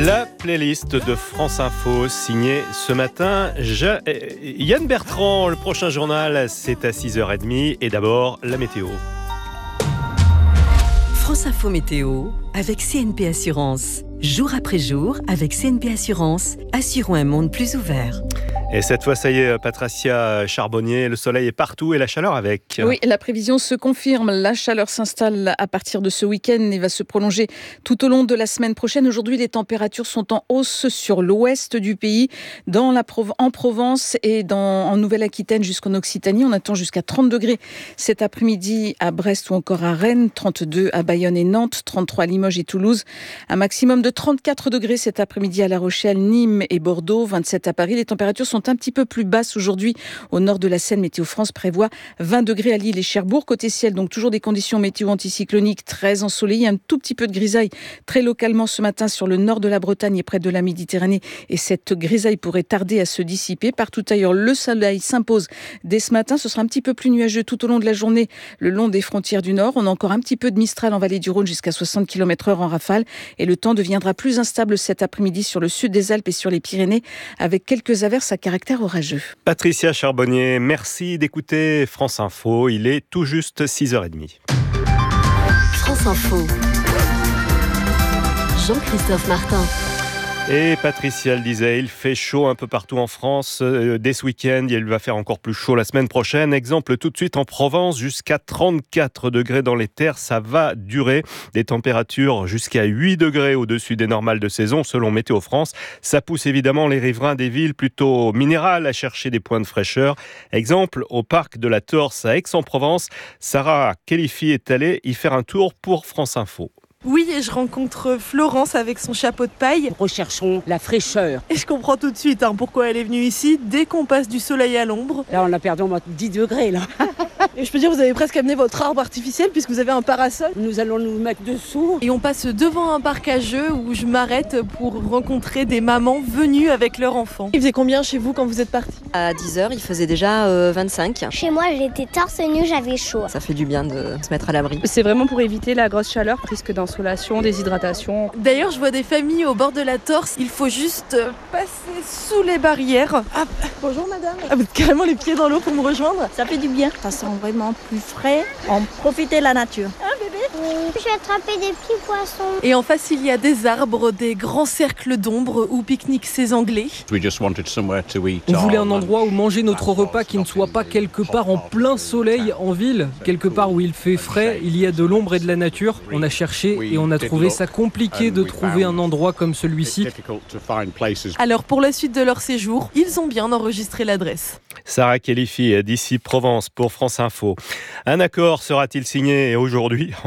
La playlist de France Info signée ce matin Yann Bertrand. Le prochain journal, c'est à 6h30. Et d'abord, la météo. France Info Météo avec CNP Assurance. Jour après jour, avec CNP Assurance, assurons un monde plus ouvert. Et cette fois, ça y est, Patricia Charbonnier, le soleil est partout et la chaleur avec. Oui, la prévision se confirme. La chaleur s'installe à partir de ce week-end et va se prolonger tout au long de la semaine prochaine. Aujourd'hui, les températures sont en hausse sur l'ouest du pays, en Provence et en Nouvelle-Aquitaine jusqu'en Occitanie. On attend jusqu'à 30 degrés cet après-midi à Brest ou encore à Rennes, 32 à Bayonne et Nantes, 33 à Limoges et Toulouse. Un maximum de 34 degrés cet après-midi à La Rochelle, Nîmes et Bordeaux, 27 à Paris. Les températures sont un petit peu plus basses aujourd'hui au nord de la Seine. Météo France prévoit 20 degrés à Lille et Cherbourg. Côté ciel, donc toujours des conditions météo anticycloniques très ensoleillées, un tout petit peu de grisaille très localement ce matin sur le nord de la Bretagne et près de la Méditerranée. Et cette grisaille pourrait tarder à se dissiper. Partout ailleurs, le soleil s'impose dès ce matin. Ce sera un petit peu plus nuageux tout au long de la journée le long des frontières du nord. On a encore un petit peu de Mistral en vallée du Rhône jusqu'à 60 km/h en rafale. Et le temps deviendra plus instable cet après-midi sur le sud des Alpes et sur les Pyrénées avec quelques averses à caractère orageux. Patricia Charbonnier, merci d'écouter France Info. Il est tout juste 6h30. France Info. Jean-Christophe Martin. Et Patricia le disait, il fait chaud un peu partout en France dès ce week-end. Il va faire encore plus chaud la semaine prochaine. Exemple tout de suite en Provence, jusqu'à 34 degrés dans les terres. Ça va durer. Des températures jusqu'à 8 degrés au-dessus des normales de saison selon Météo France. Ça pousse évidemment les riverains des villes plutôt minérales à chercher des points de fraîcheur. Exemple au parc de la Torse à Aix-en-Provence. Sarah Khelifi est allée y faire un tour pour France Info. Oui, et je rencontre Florence avec son chapeau de paille. Recherchons la fraîcheur. Et je comprends tout de suite pourquoi elle est venue ici. Dès qu'on passe du soleil à l'ombre. Là, on a perdu au moins 10 degrés, là. Et je peux dire, vous avez presque amené votre arbre artificiel puisque vous avez un parasol. Nous allons nous mettre dessous. Et on passe devant un parc à jeux où je m'arrête pour rencontrer des mamans venues avec leurs enfants. Il faisait combien chez vous quand vous êtes partis ? À 10h, il faisait déjà 25. Chez moi, j'étais torse nu, j'avais chaud. Ça fait du bien de se mettre à l'abri. C'est vraiment pour éviter la grosse chaleur, risque d'insolation, déshydratation. D'ailleurs, je vois des familles au bord de la Torse. Il faut juste passer sous les barrières. Ah, bonjour madame. Vous êtes carrément les pieds dans l'eau pour me rejoindre. Ça fait du bien. Ça sent vraiment plus frais. On profite de la nature. Un bébé ? Oui, j'ai attrapé des petits poissons. Et en face, il y a des arbres, des grands cercles d'ombre où pique-niquent ces Anglais. On voulait un endroit où manger notre repas qui ne soit pas quelque part en plein soleil en ville, quelque part où il fait frais, il y a de l'ombre et de la nature. On a cherché et on a trouvé ça compliqué de trouver un endroit comme celui-ci. Alors pour la suite de leur séjour, ils ont bien enregistré l'adresse. Sarah Khelifi d'ici Provence pour France Info. Un accord sera-t-il signé aujourd'hui ?